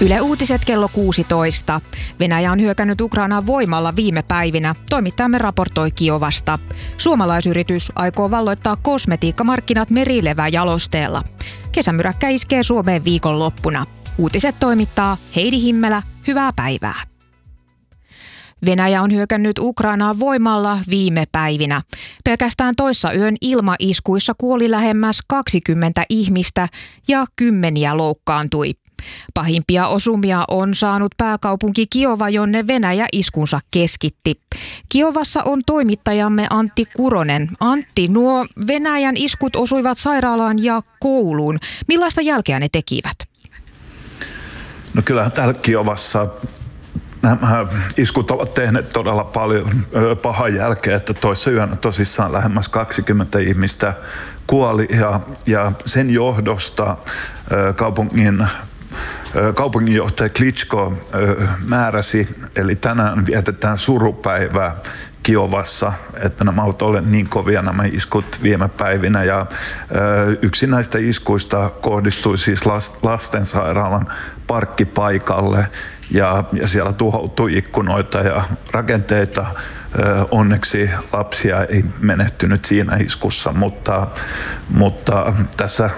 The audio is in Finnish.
Yle Uutiset kello 16. Venäjä on hyökännyt Ukrainaan voimalla viime päivinä. Toimittajamme raportoi Kiovasta. Suomalaisyritys aikoo valloittaa kosmetiikkamarkkinat merileväjalosteella. Kesämyräkkä iskee Suomeen viikonloppuna. Uutiset toimittaa Heidi Himmelä. Hyvää päivää. Venäjä on hyökännyt Ukrainaan voimalla viime päivinä. Pelkästään toissa yön ilmaiskuissa kuoli lähemmäs 20 ihmistä ja kymmeniä loukkaantui. Pahimpia osumia on saanut pääkaupunki Kiova, jonne Venäjä iskunsa keskitti. Kiovassa on toimittajamme Antti Kuronen. Antti, nuo Venäjän iskut osuivat sairaalaan ja kouluun. Millaista jälkeä ne tekivät? No kyllä täällä Kiovassa nämä iskut ovat tehneet todella paljon pahaa jälkeä, että toissa yönä tosissaan lähemmäs 20 ihmistä kuoli ja sen johdosta kaupunginjohtaja Klitschko määräsi, eli tänään vietetään surupäivää Kiovassa, että nämä ovat olleet niin kovia nämä iskut viime päivinä. Ja yksi näistä iskuista kohdistui siis lastensairaalan parkkipaikalle ja siellä tuhoutui ikkunoita ja rakenteita. Onneksi lapsia ei menehtynyt siinä iskussa, mutta tässä